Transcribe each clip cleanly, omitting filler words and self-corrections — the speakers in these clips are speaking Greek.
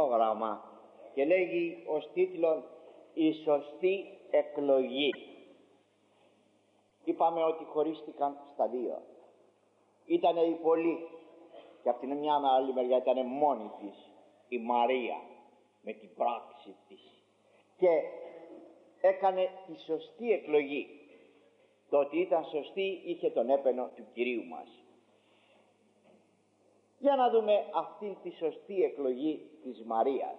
πρόγραμμα και λέγει ως τίτλο «Η σωστή εκλογή». Είπαμε ότι χωρίστηκαν στα δύο. Ήτανε η πολλή και από την μια άλλη μεριά ήτανε μόνη της η Μαρία με την πράξη της και έκανε τη σωστή εκλογή. Το ότι ήταν σωστή είχε τον έπαινο του Κυρίου μας. Για να δούμε αυτή τη σωστή εκλογή της Μαρίας.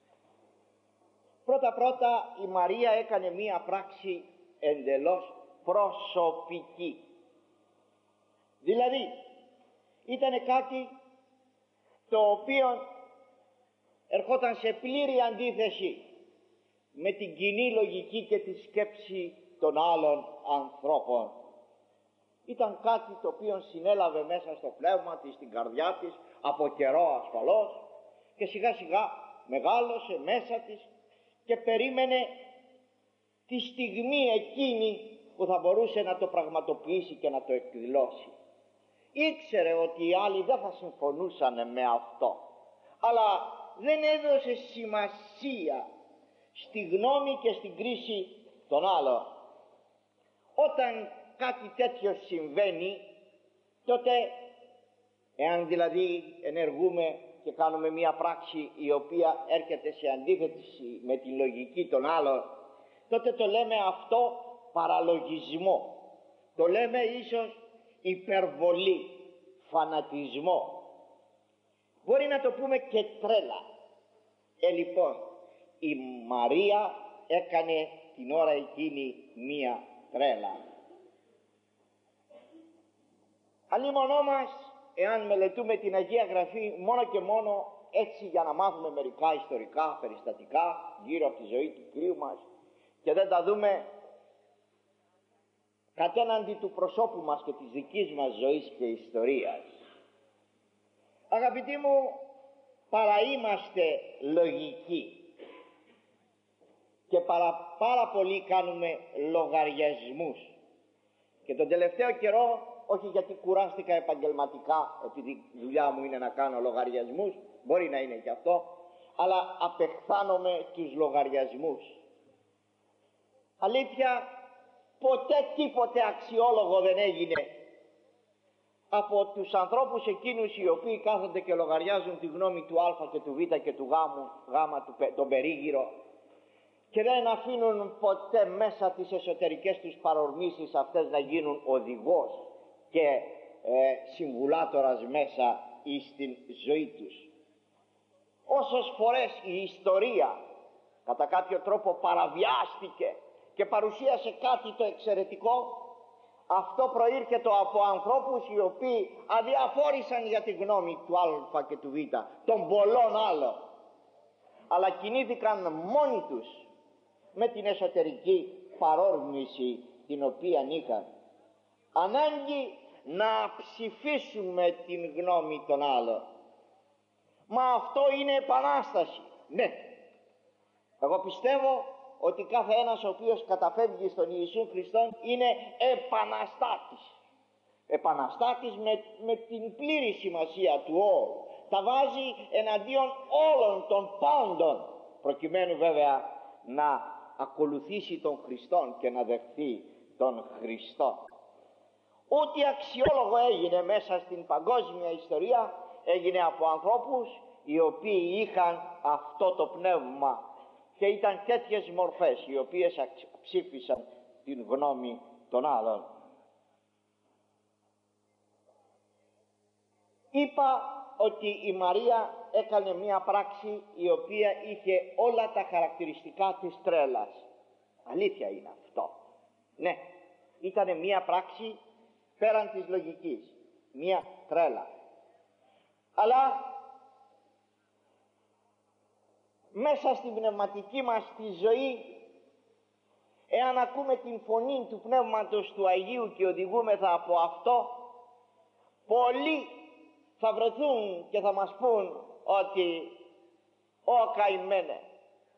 Πρώτα η Μαρία έκανε μία πράξη εντελώς προσωπική. Δηλαδή ήτανε κάτι το οποίο ερχόταν σε πλήρη αντίθεση με την κοινή λογική και τη σκέψη των άλλων ανθρώπων. Ήταν κάτι το οποίο συνέλαβε μέσα στο πνεύμα της, στην καρδιά της, από καιρό ασφαλώς, και σιγά σιγά μεγάλωσε μέσα της και περίμενε τη στιγμή εκείνη που θα μπορούσε να το πραγματοποιήσει και να το εκδηλώσει. Ήξερε ότι οι άλλοι δεν θα συμφωνούσαν με αυτό, αλλά δεν έδωσε σημασία στη γνώμη και στην κρίση των άλλων. Όταν κάτι τέτοιο συμβαίνει, τότε εάν δηλαδή ενεργούμε και κάνουμε μία πράξη η οποία έρχεται σε αντίθεση με τη λογική των άλλων, τότε το λέμε αυτό παραλογισμό, το λέμε ίσως υπερβολή, φανατισμό, μπορεί να το πούμε και τρέλα. Λοιπόν, η Μαρία έκανε την ώρα εκείνη μία τρέλα. Αλλήμωνό μας, εάν μελετούμε την Αγία Γραφή μόνο και μόνο έτσι για να μάθουμε μερικά ιστορικά περιστατικά γύρω από τη ζωή του Κυρίου μας και δεν τα δούμε κατέναντι του προσώπου μας και της δικής μας ζωής και ιστορίας, αγαπητοί μου, παραείμαστε λογικοί και πάρα πολύ κάνουμε λογαριασμούς. Και τον τελευταίο καιρό, όχι γιατί κουράστηκα επαγγελματικά, επειδή η δουλειά μου είναι να κάνω λογαριασμούς, μπορεί να είναι και αυτό, αλλά απεχθάνομαι τους λογαριασμούς. Αλήθεια, ποτέ τίποτε αξιόλογο δεν έγινε από τους ανθρώπους εκείνους οι οποίοι κάθονται και λογαριάζουν τη γνώμη του Α και του Β και του Γ, τον περίγυρο, και δεν αφήνουν ποτέ μέσα τις εσωτερικές τους παρορμήσεις αυτές να γίνουν οδηγός και συμβουλάτορας μέσα στην ζωή τους. Όσες φορές η ιστορία κατά κάποιο τρόπο παραβιάστηκε και παρουσίασε κάτι το εξαιρετικό, αυτό προήρχεται από ανθρώπους οι οποίοι αδιαφόρησαν για τη γνώμη του Α και του Β, των πολλών άλλων, αλλά κινήθηκαν μόνοι τους με την εσωτερική παρόρμηση την οποία είχαν. Ανάγκη να ψηφίσουμε την γνώμη των άλλων. Μα αυτό είναι επανάσταση. Ναι, εγώ πιστεύω ότι κάθε ένας ο οποίος καταφεύγει στον Ιησού Χριστόν είναι επαναστάτης. Επαναστάτης με την πλήρη σημασία του όρου. Τα βάζει εναντίον όλων των πάντων, προκειμένου βέβαια να ακολουθήσει τον Χριστόν και να δεχθεί τον Χριστό. Ό,τι αξιόλογο έγινε μέσα στην παγκόσμια ιστορία έγινε από ανθρώπους οι οποίοι είχαν αυτό το πνεύμα και ήταν τέτοιες μορφές οι οποίες ψήφισαν την γνώμη των άλλων. Είπα ότι η Μαρία έκανε μία πράξη η οποία είχε όλα τα χαρακτηριστικά της τρέλας. Αλήθεια είναι αυτό. Ναι, ήταν μία πράξη πέραν της λογικής, μία τρέλα. Αλλά μέσα στην πνευματική μας τη ζωή, εάν ακούμε την φωνή του Πνεύματος του Αγίου και οδηγούμεθα από αυτό, πολλοί θα βρεθούν και θα μας πούν ότι «Ω καημένε,